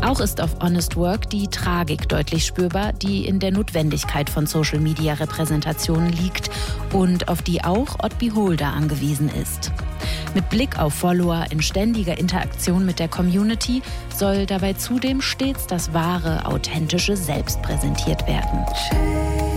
Auch ist auf Honest Work die Tragik deutlich spürbar, die in der Notwendigkeit von Social-Media-Repräsentationen liegt und auf die auch Odd Beholder angewiesen ist. Mit Blick auf Follower in ständiger Interaktion mit der Community soll dabei zudem stets das wahre, authentische Selbst präsentiert werden.